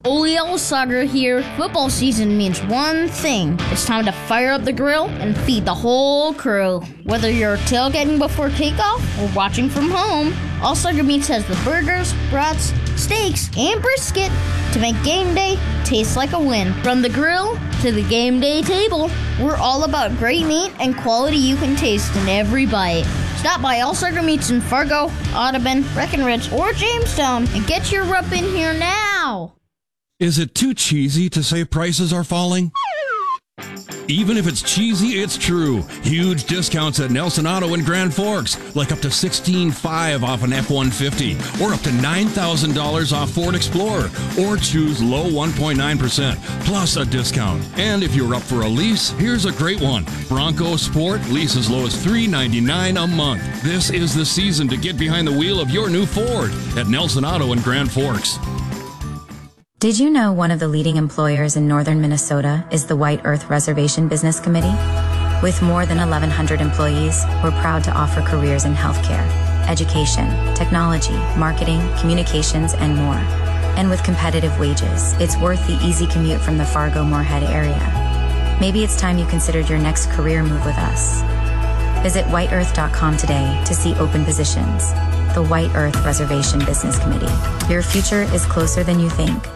Ole Yellowsager here. Football season means one thing. It's time to fire up the grill and feed the whole crew. Whether you're tailgating before kickoff or watching from home, Allsager Meats has the burgers, brats, steaks, and brisket to make game day taste like a win. From the grill to the game day table, we're all about great meat and quality you can taste in every bite. Stop by Allsager Meats in Fargo, Audubon, Breckenridge, or Jamestown and get your rub in here now. Is it too cheesy to say prices are falling? Even if it's cheesy, it's true. Huge discounts at Nelson Auto in Grand Forks, like up to $16,500 off an F-150, or up to $9,000 off Ford Explorer, or choose low 1.9% plus a discount. And if you're up for a lease, here's a great one. Bronco Sport, lease as low as $399 a month. This is the season to get behind the wheel of your new Ford at Nelson Auto in Grand Forks. Did you know one of the leading employers in northern Minnesota is the White Earth Reservation Business Committee? With more than 1,100 employees, we're proud to offer careers in healthcare, education, technology, marketing, communications, and more. And with competitive wages, it's worth the easy commute from the Fargo-Moorhead area. Maybe it's time you considered your next career move with us. Visit whiteearth.com today to see open positions. The White Earth Reservation Business Committee. Your future is closer than you think.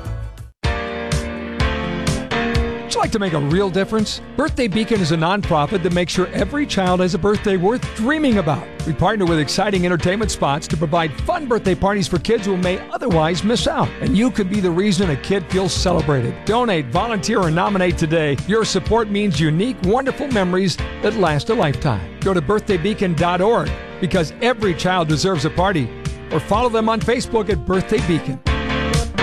Would you like to make a real difference? Birthday Beacon is a nonprofit that makes sure every child has a birthday worth dreaming about. We partner with exciting entertainment spots to provide fun birthday parties for kids who may otherwise miss out. And you could be the reason a kid feels celebrated. Donate, volunteer, or nominate today. Your support means unique, wonderful memories that last a lifetime. Go to birthdaybeacon.org because every child deserves a party. Or follow them on Facebook at Birthday Beacon.